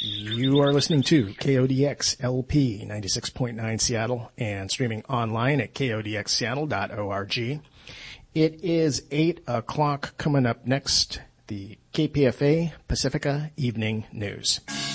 You are listening to KODX LP 96.9 Seattle and streaming online at kodxseattle.org. It is 8 o'clock. Coming up next, the KPFA Pacifica Evening News.